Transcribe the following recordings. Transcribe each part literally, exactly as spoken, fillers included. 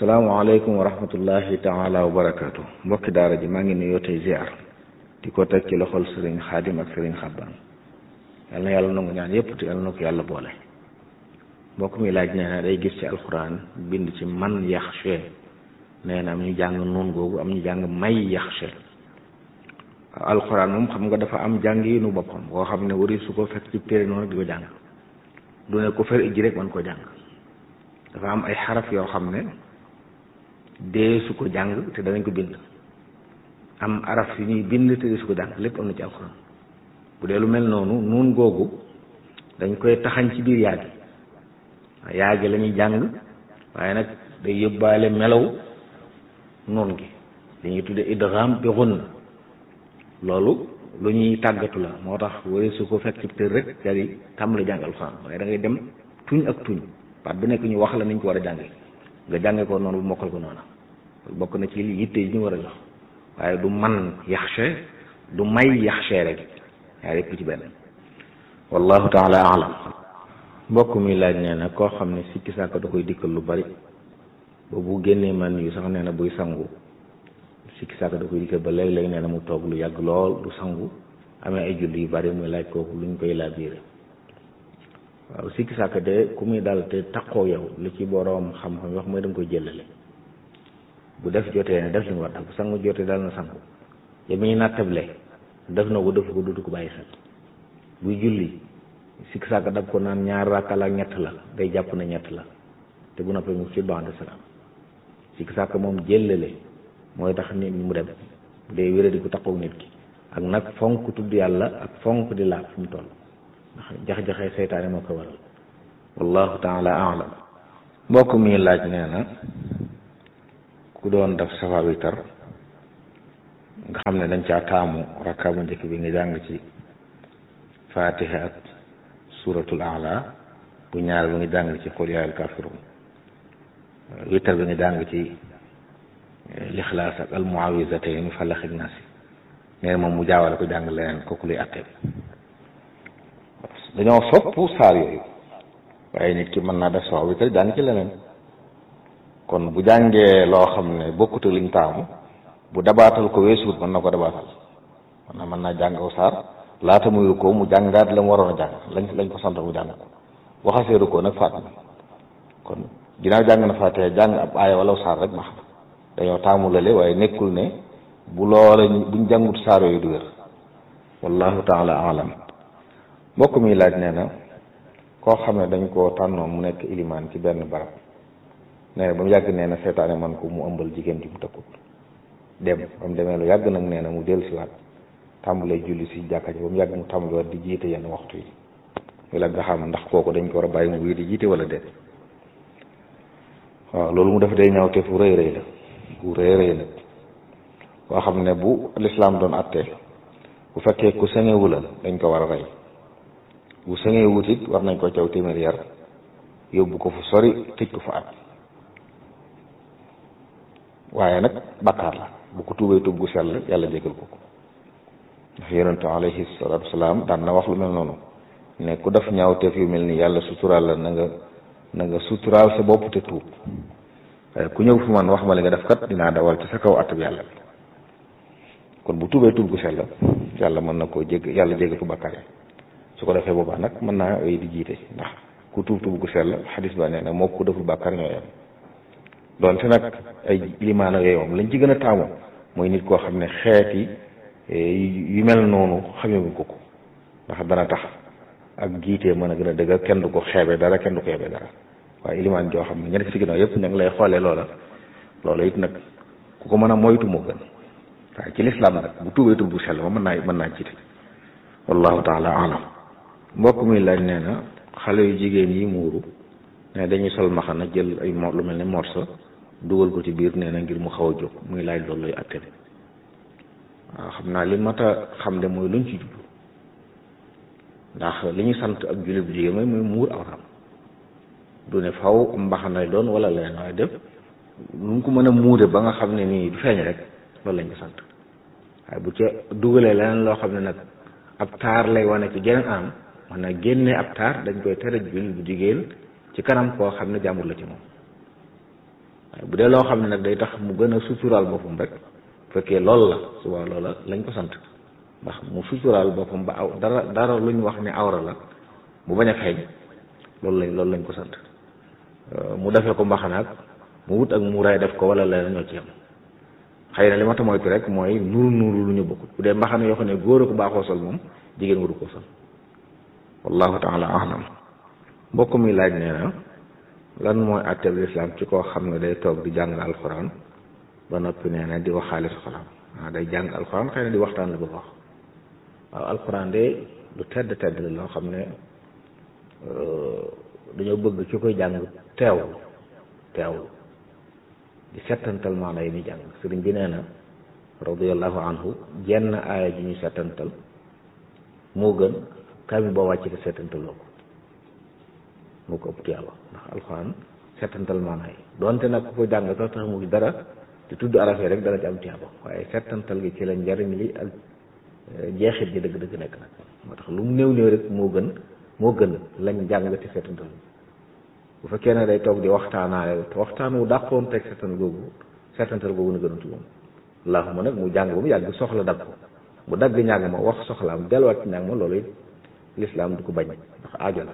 asalaamaaleykum wa rahmatullahi taala wa barakaatu mbokki daara ji maa ngi nuyoo tey ziar di ko teg ci loxol sëriñ xaadim ak sëriñ xabbaan yal na yàlla nangu ñaan yëpp te yal na ko yàlla boole. mbokk mi laaj nee na day gis ci alxuraan bind ci man yaxshe nee na am ñu jàng noon googu am ñu jàng may yaxshe alxuraan moom xam nga dafa am jàng yi nu boppam boo xam ne wari su ko fekk ci téere noonu di ko jàng du ne ko fer ijji rek man ko jàng dafa am ay xaraf yoo xam ne dee su ko jàng te danañ ko bind am araf yu ñuy bind te dee su ko jàng lépp am na ci alxuraan bu dee lu mel noonu nuun googu dañ koy taxañ ci biir yaagi yaagi la ñuy jàng waaye nag day yóbbaale melaw noon gi dañuy tudde idgham bi ghunna loolu lu ñuy tàggatu la moo tax wari su ko fekk ci tër rek daal di tàmbali jàng alxuraan waaye da ngay dem tuñ ak tuñ baat bu nekk ñu wax la niñ ko war a jànge nga jànge ko noonu bu mokkal ko noonu bokk na ci li yitte yi ñu war a jox waaye du man yaxshe du may yaxshe rek yaa yëpp ci benn wallahu taala alam mbokk mi laaj nee na koo xam ne sikki sàkk da koy dikkal lu bari ba bu génnee man yu sax nee na buy sangu sikki sàkk da koy dikkal ba léeg-léeg nee na mu toog lu yàgg lool du sangu amee ay julli yu bari muy laaj kooku lu ñu koy laabiire waaw sikki sàkk de ku muy dal te takkoo yow li ci boroom xam-xam wax mooy da nga koy jëlale bu def jotee ne def li mu war bu sangu jotee dal na sangu ya muy nattable def na ko def ko dutu ko bàyyi xel buy julli sikki sàkk dab ko naan ñaar rakka la ak ñett la day jàpp na ñett la te bu noppee mu ci ba'da salaam sikki sàkk moom jëlale mooy tax nit ñi mu dem day wéra di ko takkook nit ki ak nag fonk tudd yàlla ak fonk di laab fu mu toll ndax jax-jaxee seytaane moo ko waral wallahu taala alam mbokk mi laaj nee na ku doon def safa witar nga xam ne dañ caa taamu rakka bu njëkk bi nga jàng ci fatiha ak suratul ala bu ñaar bi nga jàng ci qul yaa ayyuhal kaafiruun witar bi nga jàng ci lixlaas ak al muawizatayn falaq ak naas nee na moom mu jaawale ko jàng leneen kooku luy àtte dañoo sopp saar yooyu waaye nit ki mën naa def safa witar jàng ci leneen kon bu jàngee loo xam ne bokkut liñ taamu bu dabaatal ko weesuut mën na ko dabaatal mën na mën naa jàng aw saar laata muy ko mu jàngaat la mu waroon a jàng lañ lañ ko sant mu jàng ko waxaseeru ko nag faat na kon ginnaaw jàng na faatee jàng ab aaya wala saar rek baax na dañoo taamu lale waaye nekkul ne bu loola buñ jàngut saar yooyu du wér wallahu taala alam mbokk mi laaj nee na koo xam ne dañ koo tànnoon mu nekk ilimaan ci benn barab nee na ba mu yàgg nee na seetaane man ko mu ëmbal jigéen ji mu tëkkut dem ba mu demee lu yàgg nag nee na mu dellu si waat tàmbalee julli si jàkka ji ba mu yàgg mu tàmbali waat di jiite yenn waxtu yi wala nga xam ndax kooku dañ ko war a bàyyi mu wéy di jiite wala déet waaw loolu mu def day ñaaw te fu rëy rëy la fu rëy rëy la koo xam ne bu lislaam doon attee bu fekkee ku sëŋewu la dañ ko war a rey bu sëŋee wutit war nañ ko caw téeméer yar yóbbu ko fu sori tëj ko fa at waaye nag bàkkaar la bu ko tuubee tuub gu sell yàlla jégal ko ko ndax yonentu alayhi salaatu wasalaam daan na wax lu mel noonu ne ku def ñaawteef yu mel ni yàlla suturaal la na nga na nga suturaal sa bopp te tuub waaye ku ñëw fu man wax ma li nga def kat dinaa dawal ci sa kaw at bi yàlla bi kon bu tuubee tuub gu sell yàlla mën na koo jég yàlla jégal ko bàkkaar su ko defee boobaa nag mën naa ay di jiite ndax ku tuub tuub gu sell xadis ba nee na moo ko deful bàkkaar ñoo yem doonte nag ay limaana yooyu moom lañ ci gën a taamu mooy nit koo xam ne xeeti yu mel noonu xamewuñ ko ko ndax dana tax ak jiitee mën a gën a dëgg kenn du ko xeebe dara kenn du ko xeebe dara waaye limaan joo xam ne ña nekk ci ginnaaw yëpp ña ngi lay xoolee loola loola it nag ku ko mën a moytu moo gën waaye ci lislaam nag bu tuubee tuub bu sell ma mën naa mën naa jiite wallahu taala alam mbokk mi laaj nee na xale yu jigéen yi muuru ne dañuy sol maxana jël ay mo lu mel ne morso dugal ko ci biir nee na ngir mu xaw a jóg muy laaj loolu lay atte waaw xam naa li mat a xam de mooy luñ ci jublu ndax li ñu sant ak jullit bu jigéen mooy muy muur awram du ne faw am mbaxana doon wala leneen waaye def lu ko mën a muure ba nga xam ne nii du feeñ rek loolu lañ ko sant waaye bu ca dugalee leneen loo xam ne nag ab taar lay wane ci geneen am man na génne ab taar dañ koy tere jullit bu jigéen ci kanam koo xam ne jàmbur la ci moom waaye bu dee loo xam ne nag day tax mu gën a suturaal boppam rek fekkee loolu la suba loola lañ ko sant ndax mu suturaal boppam ba aw dara dara lu ñu wax ne awra la mu bañ a feeñ loolu lañ loolu lañ ko sant mu defee ko mbaxanaak mu wut ak muuraay def ko wala leneen ñoo ci yam xëy na li ma ta moytu rek mooy nuuru nuuru lu ñu bokkut bu dee mbaxana yoo xam ne góor a ko baaxoo sol moom jigéen waru ko sol wallahu taala alam mbokk mi laaj nee na lan mooy àtteb lislaam ci koo xam ne day toog di jàng alxuraan ba noppi nee na di waxaale soxlaam waaw day jàng alxuraan xëy na di waxtaan la bëgg wax waaw alxuraan de lu tedd tedd la loo xam ne dañoo bëgg ci koy jàng teewlu teewlu di settantal maana yi ni jàng sëriñ bi nee na radiyallahu anhu jenn aaya ji ñu settantal moo gën kaamil boo wàcc te settantaloo ko moo ko ëpp tiyaaba ndax alxuraan settantal maana yi donte nag ku ko jàng sax tax mu dara di tudd arafee rek dana ci am tiyaaba waaye settantal gi ci la njariñ li ak jeexit ji dëgg-dëgg nekk nag moo tax lu mu néew néew rek moo gën moo gën lañ jàng te settantal bu fekkee ne day toog di waxtaanaale te waxtaan wu dàqoon teg settantal googu settantal googu na gënatu moom allahuma nag mu jàng ba mu yàgg soxla dagg ko bu dagg ñàng ma wax soxlaam delluwaat ci ñàng ma loolu it lislaam du ko bañ ndax aajo la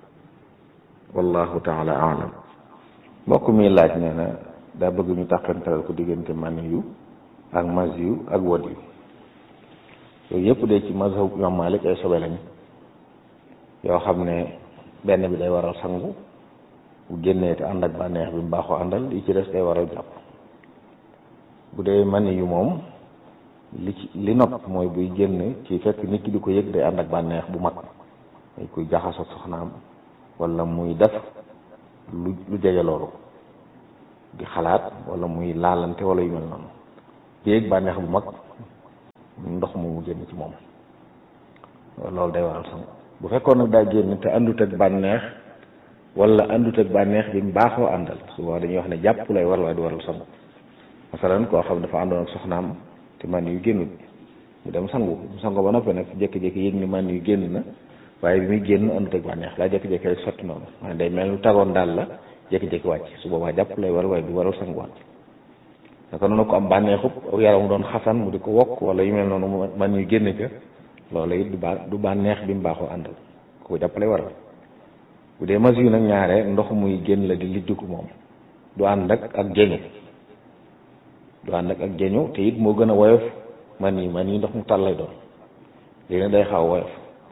wallahu taala alam mbokk mi laaj nee na daa bëgg ñu tàqantalal ko diggante mani yu ak mas yu ak wod yu yooyu yëpp de ci mazhab Imam Malik ay sobe lañ yoo xam ne benn bi day waral sangu bu génnee te ànd ak bànneex bi mu baaxoo àndal li ci des day waral jàpp bu dee mani yu moom li ci li nopp mooy buy génn ci fekk nit ki di ko yëg day ànd ak bànneex bu mag day koy jaxasoo soxnaam wala muy def lu lu jege loolu di xalaat wala muy laalante wala yu mel noonu di yëg bànneex bu mag ndox mu génn ci moom loolu day waral sangu bu fekkoon nag daa génn te àndut ak bànneex wala àndut ak bànneex bi mu baaxoo àndal souvent dañuy wax ne jàpp lay waral waaye du waral sangu masalan koo xam dafa àndoon ak soxnaam te man yu génnut mu dem sangu mu sangu ba noppi nag jékki-jékki yëg ni man yu génn na waaye bi muy génn àndut ak bànneex daa jékki-jékki rek sotti noonu maanaam day mel lu tagoon daal la jékki-jékki wàcc su boobaa jàpp lay waral waaye du waral sangu wàcc naka noonu ko am bànneexub yaram doon xasan mu di ko wokk wala yu mel noonu man yu génn ca loolu it du ba du bànneex bi mu baaxoo àndal kooku jàpp lay waral bu dee mas yu nag ñaare ndox muy génn la di liddiku moom du ànd ak ak jeñu du ànd ak ak jeñu te it moo gën a woyof man yi man yi ndox mu tal lay doon léegi nag day xaw woyof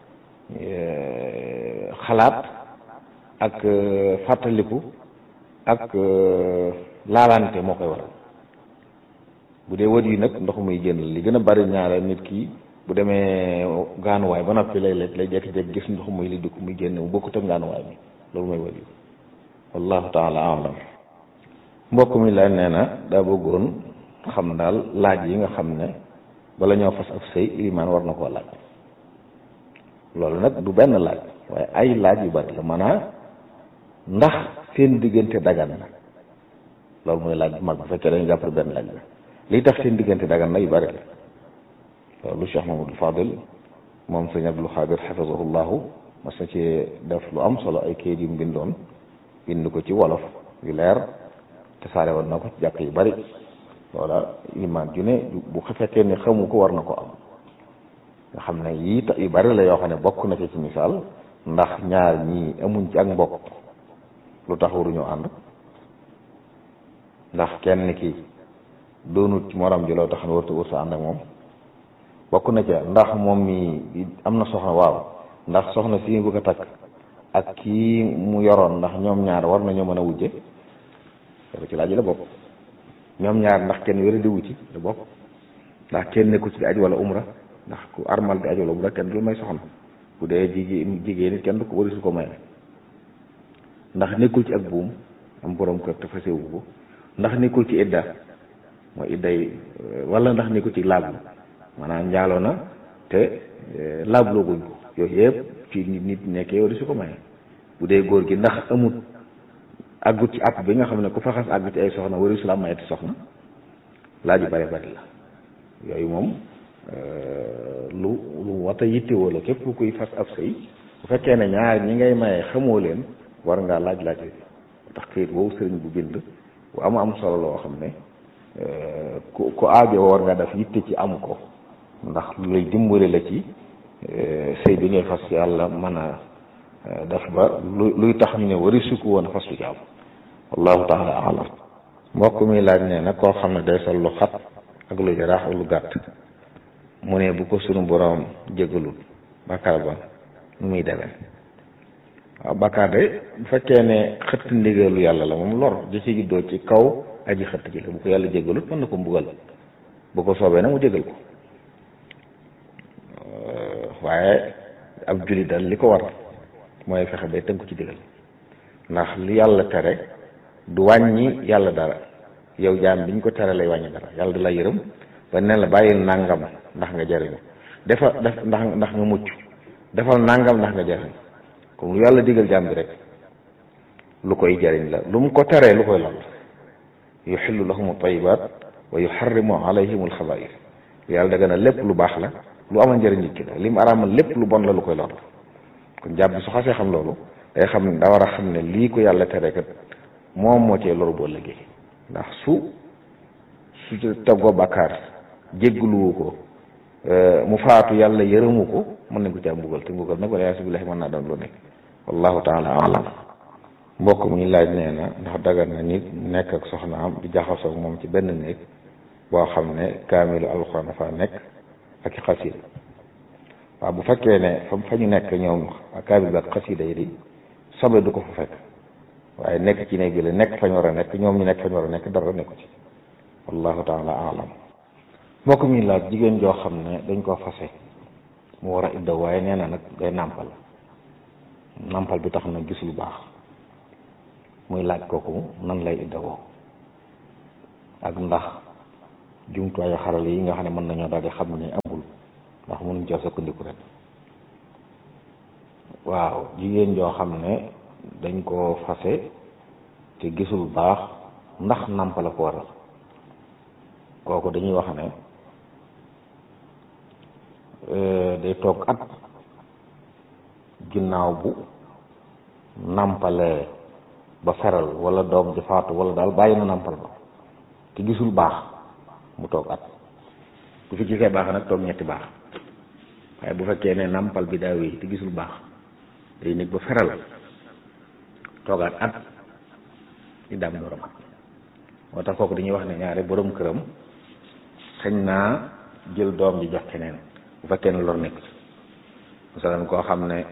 xalaat ak fàttaliku ak laalante moo koy waral bu dee wët yi nag ndox muy génn la li gën a bari ñaare nit ki bu demee gaanuwaay ba noppi lay lay jékki-jékki gis ndox muy liddiku muy génn mu bokkut ak gaanuwaay bi loolu mooy wët yi wallahu taala alam mbokk mi la nee na daa bëggoon xam daal laaj yi nga xam ne bala ñoo fas ab sëy ilimaan war na koo laaj loolu nag du benn laaj waaye ay laaj yu bari la maanaam ndax seen diggante dagan na loolu mooy laaj bu mag bu fekkee dañu jàppal benn laaj la lii tax seen diggante dagan na yu bari la loolu Cheikh Mamadou Fadil moom sëñ Abdul Xaadir xafisahullahu mas na ci def lu am solo ay kayit yu mu bindoon bind ko ci wolof yu leer te saare woon na ko ci jàkk yu bari loola imaan ju ne bu fekkee ne xamu ko war na ko am nga xam ne yii yu bari la yoo xam ne bokk na ci ci misaal ndax ñaar ñii amuñ ci ak mbokk lu tax waruñoo ànd ndax kenn ki doonut ci morom ji loo tax ne warta warta ànd ak moom bokk na ca ndax moom mi am na soxna waaw ndax soxna si bëgg a takk ak kii mu yoroon ndax ñoom ñaar war nañoo mën a wujje loolu ci laaj la bokk ñoom ñaar ndax kenn wéra di wuti la bokk ndax kenn nekku ci di aj wala umra ndax ku armal di aj wala umra kenn du la may soxna bu dee jigéen jigéen nit kenn du ko wari su ko maye ndax nekkul ci ak buum am borom kër te fasewu ko ndax nekkul ci idda mooy idday wala ndax nekkul ci laablu maanaam njaaloo na te laablooguñ ko yooyu yëpp ci nit nit nekkee wari su ko maye bu dee góor gi ndax amut àggut ci àpp bi nga xam ne ku faxas àggut ci ay soxna wari su la mayeti soxna laaj yu bari bari la yooyu moom lu lu wata yittewoo la képp kuy fas ab sëy bu fekkee ne ñaar ñi ngay maye xamoo leen war ngaa laaj laaj yi tax këyit woowu sëriñ bu bind bu am am solo loo xam ne ku ku aajo war nga def yitte ci am ko ndax lu lay dimbale la ci sëy bi ngay fas yàlla mën a def ba lu luy tax ñu ne wari sukk woon fas lu ci am wallahu taala alam mbokk mi laaj ne nag koo xam ne day sol lu xat ak lu jaraax ak lu gàtt mu ne bu ko sunu boroom jégalul bàkkaar ba nu muy demee waaw bàkkaar de bu fekkee ne xëtt ndigalu yàlla la moom lor di ci juddoo ci kaw aji xëtt ji la bu ko yàlla jégalut mën na ko mbugal bu ko soobee nag mu jégal ko waaye ab jullit daal li ko war mooy fexe bay tënku ci digal ndax li yàlla tere du wàññi yàlla dara yow jaam bi ñu ko tere lay wàññi dara yàlla da la yërëm ba ne la bàyyil nàngam ndax nga jariñu defal def ndax ndax nga mucc defal nàngam ndax nga jariñu comme lu yàlla digal jaam bi rek lu koy jariñ la lu mu ko teree lu koy lal yuxillu lahum tayibat wa yuxarrimu alayhim alxabair yàlla daga na lépp lu baax la lu amal njëriñ nit ki la li mu araamal lépp lu bon la lu koy lor kon jàpp bi su xasee xam loolu day xam ne daa war a xam ne lii ko yàlla tere kat moom moo cee loru boo liggéey ndax su su teggoo bàkkaar jéggluwu ko mu faatu yàlla yërëmu ko mën nañ ko caa mbugal te mbugal nag wala yaasu billahi mën naa doon lu nekk wallahu taala alam mbokk mi laaj nee na ndax dagan na nit nekk ak soxnaam di jaxasoo moom ci benn néeg boo xam ne kaamilu alxuraan dafa nekk ak i xasida waaw bu fekkee ne fa fa ñu nekk ñoom kaamil bi ak xasida yi di sobe du ko fa fekk waaye nekk ci néeg bi la nekk fañ war a nekk ñoom ñu nekk fañ war a nekk dara nekku ci wallahu taala alam mbokk mi laaj jigéen joo xam ne dañ koo fase mu war a idda waaye nee na nag day nàmpal nàmpal bi tax na gis lu baax muy laaj kooku nan lay idda woo ak ndax jumtuwaayu xarala yi nga xam ne mën nañoo daal di xam ne amul ndax mënuñ cee sukkandiku rek waaw jigéen joo xam ne dañ koo fase te gisul baax ndax nàmpa la ko waral kooku dañuy wax ne day toog at ginnaaw bu nàmpalee ba feral wala doom ji faatu wala daal bàyyi na nàmpal ba te gisul baax mu toog at bu fi gisee baax nag toog ñetti baax waaye bu fekkee ne nàmpal bi daa wéy te gisul baax day nekk ba feral toogaat at di daam borom at moo tax kooku dañuy wax ne ñaare borom këram xëñ naa jël doom ji jox keneen bu fekkee ne lor nekk masalan koo xam ne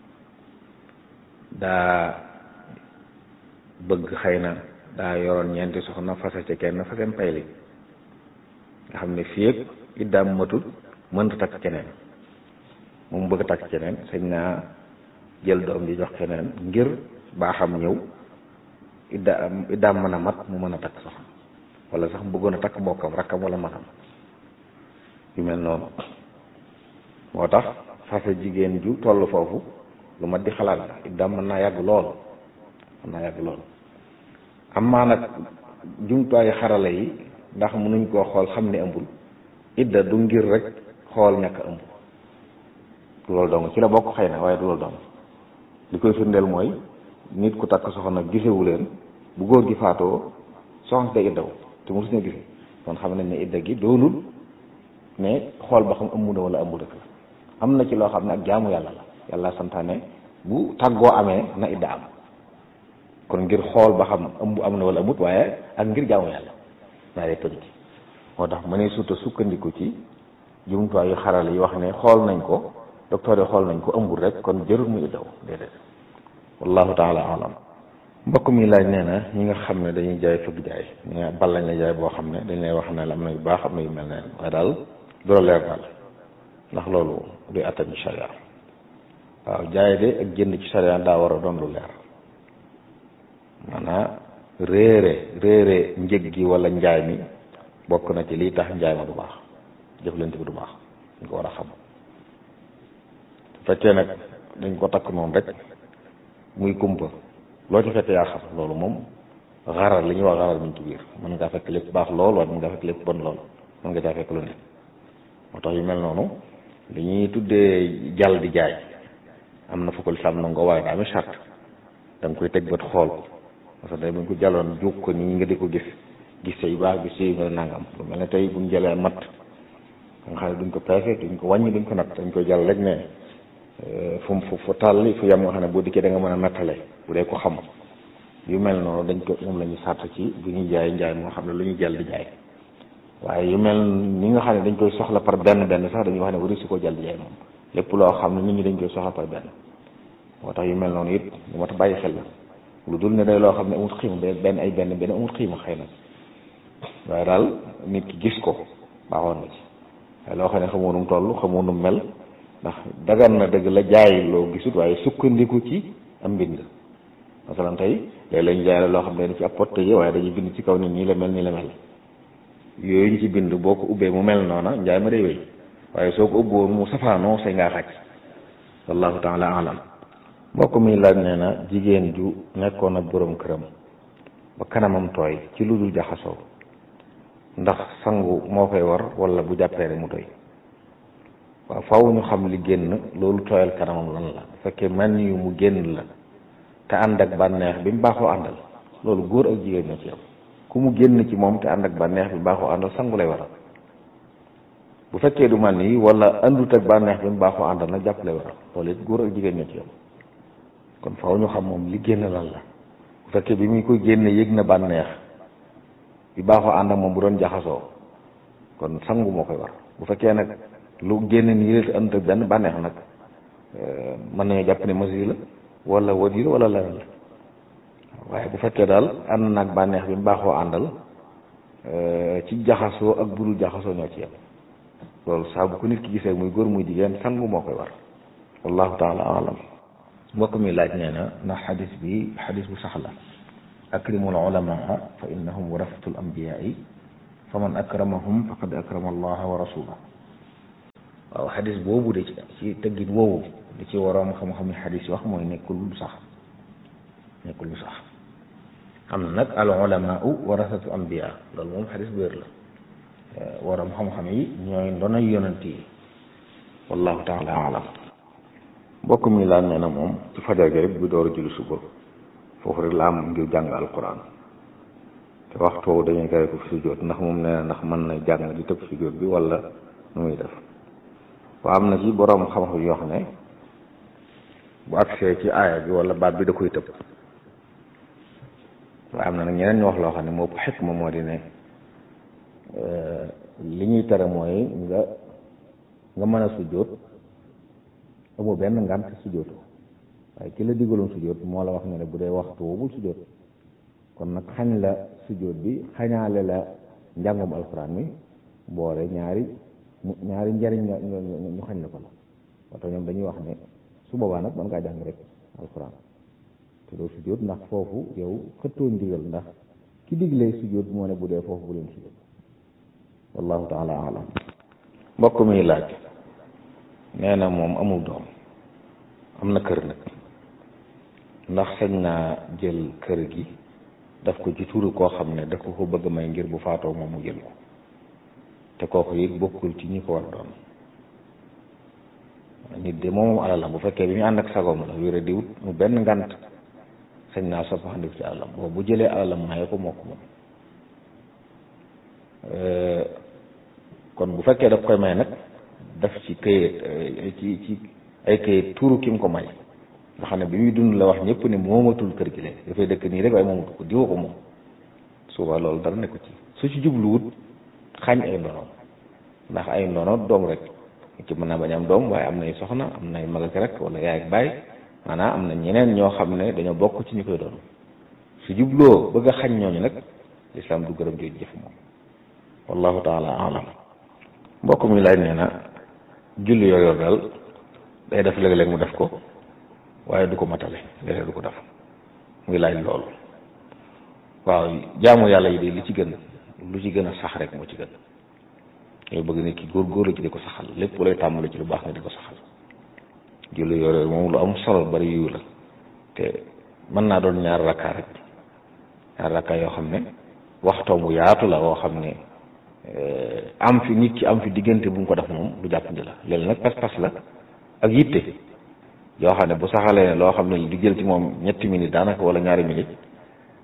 daa bëgg xëy na daa yoroon ñeenti soxna fase ca kenn fasem payli nga xam ne fii ak iddaam matut mënta takk keneen moom bëgg takk keneen sañ naa jël doom ji jox keneen ngir baaxam ñëw iddaam iddaam mën a mat mu mën a takk soxna wala sax mu bëggoon a takk mbokkam rakkam wala matam yu mel noonu moo tax fase jigéen ju toll foofu lu mat di xalaat la iddaam mën naa yàgg lool mën naa yàgg lool am maa nag jumtuwaayu xarala yi ndax mënuñ koo xool xam ne ëmbul idda du ngir rek xool ñàkk ëmb du loolu dong ci la bokk xëy na waaye du loolu dong li koy firndeel mooy nit ku takk soxna gisewu leen bu góor gi faatoo soxna day iddaw te mosu ne gise kon xam nañ ne idda gi doonul ne xool ba xam ëmb na wala ëmbu dëkk am na ci loo xam ne ak jaamu yàlla la yàlla santaane bu tàggoo amee na idda am kon ngir xool ba xam ëmb am na wala amut waaye ak ngir jaamu yàlla naa dee tënk moo tax ma ne surtout sukkandiku ci jumtuwaayu xarala yi wax ne xool nañ ko docteur yi xool nañ ko ëmbul rek kon jërul muy iddaw déedéet wallahu taala alam mbokk mi laaj nee na ñi nga xam ne dañuy jaay fëgg jaay ñu nga bal lañ la jaay boo xam ne dañ lay wax ne la am na yu baax am na yu mel neen waaye daal du la leer daal ndax loolu luy attan ci charia waaw jaay de ak jënd ci charia daa war a doon lu leer maanaam réere réere njëg gi wala njaay mi bokk na ci lii tax njaay ma du baax jëflante bi du baax ñu ko war a xam fekkee nag dañ ko takk noonu rek muy kumpa loo ci fekk yaa xam loolu moom xarar li ñuy wax xarar mi ngi ci biir mën ngaa fekk lépp baax lool waaye mën ngaa fekk lépp bon lool mën nga caa fekk lu ne moo tax yu mel noonu li ñuy tuddee jàll di jaay am na fu ko lislaam nangoo waaye daa amee charte da nga koy teg bët xool parce que day buñ ko jàlloon juug ko nii nga di ko gis gis say baax gis say nga nangam lu mel ne tey buñ jëlee mat nga xam ne duñ ko peese duñ ko wàññi duñ ko natt dañ koy jàll rek ne fu mu fu tàlli fu yam nga xam ne boo dikkee da nga mën a nattale bu dee ko xam yu mel noonu dañ ko moom la ñu sàtt ci bu ñuy jaay njaay moo xam ne lu ñu jël di jaay waaye yu mel ni nga xam ne dañ koy soxla par benn benn sax dañuy wax ne wari si ko jël di jaay moom lépp loo xam ne nit ñi dañ koy soxla par benn moo tax yu mel noonu it lu mat a bàyyi xel la lu dul ne day loo xam ne amut xiima benn ay benn benn amut xiima xëy na waaye daal nit ki gis ko baaxoon na ci waaye loo xam ne xamoo nu mu toll xamoo nu mu mel ndax dagan na dëgg la jaay loo gisut waaye sukkandiku ci am mbind masalan tey léegi lañu jaay la loo xam ne dañ ci ab porte yi waaye dañuy bind ci kaw nit nii la mel nii la mel yooyu ñu ci bind boo ko ubbee mu mel noona njaay ma day wéy waaye soo ko ubboon mu safaanoo say ngaa xaj wallahu taala alam mbokk mi laaj nee na jigéen ju nekkoon ak borom këram ba kanamam tooy ci lu dul jaxasoo ndax sangu moo koy war wala bu jàppee rek mu doy waaw faaw ñu xam li génn loolu tooyal kanamam lan la bu fekkee man yu mu génn la te ànd ak bànneex bi mu baaxoo àndal loolu góor ak jigéen ñoo ci yam ku mu génn ci moom te ànd ak bànneex bi baaxoo àndal sangu lay waral bu fekkee du man yi wala àndut ak bànneex bi mu baaxoo àndal nag jàpp lay waral loolu it góor ak jigéen ñoo ci yam kon faaw ñu xam moom li génn lan la bu fekkee bi muy koy génne yëg na bànneex bi baaxoo ànd ak moom bu doon jaxasoo kon sangu moo koy war bu fekkee nag lu génn nii la te àndut ak benn bànneex nag mën nañu jàpp ne masi la wala wadi la wala leneen la waaye bu fekkee daal ànd naag bànneex bi mu baaxoo àndal ci jaxasoo ak budul jaxasoo ñoo ci yem loolu saa bu ko nit ki gisee muy góor muy jigéen sangu moo koy war wallahu taala alam mbokk mi laaj nee na ndax xadis bi xadis bu sax la akrimul ulamaa fa innahum warasatul anbiyaai fa man akramahum faqad akrama allaha wa rasulahu waaw xadis boobu de ci ci tëggit woowu di ci waroom xam-xam yi xadis wax mooy nekkul lu sax nekkul lu sax am na nag al ulamaau warasatu anbiya loolu moom xadis bu wér la waroom xam-xam yi ñooy ndonay yonent yi wallahu taala alam mbokk mi laan nee na moom ci fajar gi rek bi door a julli suba foofu rek la am ngir jàng alquran te waxtu woowu dañuy tere ko fi sujjóot ndax moom nee na ndax mën na jàng di tëb sujjóot bi wala nu muy def waa am na ci boroom xam-xam yoo xam ne bu agsee ci aaya bi wala baat bi da koy tëb waaye am na nag ñeneen ñu wax loo xam ne moo xekk ma moo di ne li ñuy tere mooy nga nga mën a sujjóot amoo benn ngant sujjóotu waaye ki la digaloon sujjóot moo la wax ne ne bu dee waxtu bul sujjóot kon nag xañ la sujjóot bi xañaale la njàngum alxuraan mi boole ñaari ñaari njariñ ñu xañ la ko la waxta ñoom dañuy wax ne su boobaa nag mën ngaa jàng rek alxuraan te doo sujjóot ndax foofu yow xëttoo ndigal ndax ki diglee sujjóot moo ne bu dee foofu bu leen sujjóot wallahu taala alam mbokk mi laaj nee na moom amul doom am na kër nag ndax sañ naa jël kër gi daf ko ci turu koo xam ne daf ko ko bëgg may ngir bu faatoo moom mu jël ko te kooku it bokkul ci ñi ko war doon nit de moom moom alalam bu fekkee bi ñu ànd ak sagoom la wéra di wut mu benn ngant sañ naa soppandiku ci alalam boobu bu jëlee alalam maye ko moo ko moom kon bu fekkee daf koy may nag daf ci këyit ci ci ay këyit tuuru ki mu ko may nga xam ne bi muy dund la wax ñëpp ne moomatul kër gi léegi dafay dëkk nii rek waaye moomatu ko diwa ko moom suba loolu dara nekku ci su ci jubluwut xañ ay ndono ndax ay ndono doom rek ci mën naa bañ am doom waaye am nay soxna am nay mag ak rek wala yaay ak baay maanaam am na ñeneen ñoo xam ne dañoo bokk ci ñu koy doon su jubloo bëgg a xañ ñooñu nag lislaam du gërëm jooju jëf moom wallahu taala alam mbokk mi laaj nee na julli yooyu daal day def léeg-léeg mu def ko waaye du ko matale léeg-léeg du ko def muy laaj loolu waaw jaamu yàlla yi de li ci gën lu ci gën a sax rek moo ci gën yow bëgg nit ki góor-góorlu ci di ko saxal lépp lay tàmbali ci lu baax nga di ko saxal julli yooyu moom lu am solo bari yiw la te mën naa doon ñaar rakkaa rek ñaar rakkaa yoo xam ne waxtoo mu yaatu la woo xam ne am fi nit ki am fi diggante bu mu ko def moom lu jàppandi la léegi nag pas-pas la ak yitte yoo xam ne bu saxalee ne loo xam ne di jël ci moom ñetti minutes daanaka wala ñaari minutes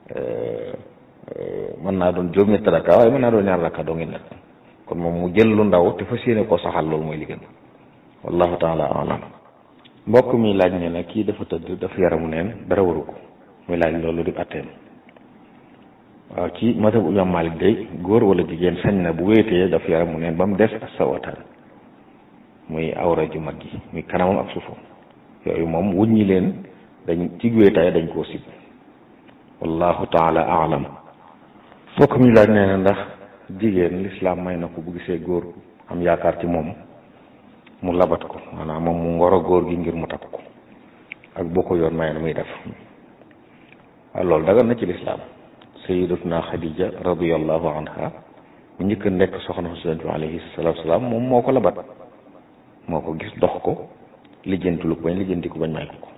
mën naa doon juróom-ñetti rakka waaye mën naa doon ñaar rakka doo ngi nag kon moom mu jël lu ndaw te fas yéene koo saxal loolu mooy li gën wallahu taala alam mbokk mi laaj ne na kii dafa tëdd dafa yaramu neen dara waru ko muy laaj loolu di atteem waaw ci mazhabu imam Malik day góor wala jigéen sañ na bu wéetee dafa yaramu neen ba mu des ak sawataan muy awra ju mag gi muy kanamam ak suufam yooyu moom wuññi leen dañ ci wéetaay dañ koo sib wallahu taala alam mbokk mi laaj nee na ndax jigéen lislaam may na ko bu gisee góor am yaakaar ci moom mu labat ko maanaam moom mu ngoro góor gi ngir mu takk ko ak boo ko yoon may na muy def waaw loolu dagan na ci lislaam sayyidatuna Xadija radiyallahu anha mu njëkk a nekk soxna Yonent bi alayhi salaatu salaam moom moo ko labat moo ko gis dox ko lijjanti lu ko bañ lijjanti ko bañ may ko ko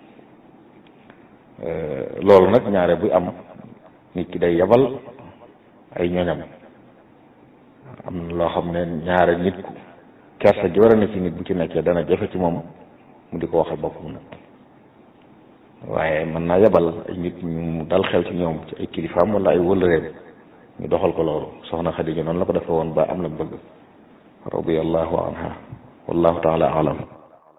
loolu nag ñaare bu am nit ki day yabal ay ñoñam am na loo xam ne ñaare nit ku kersa ji war a ne ci nit bu ci nekkee dana jafe ci moom mu di ko waxal boppam nag waaye mën naa yabal ay nit ñu dal xel ci ñoom ci ay kilifaam wala ay wëllëreem ñu doxal ko loolu soxna Xadija noonu la ko defe woon ba am na bëgg radiyallahu anha wallahu taala alam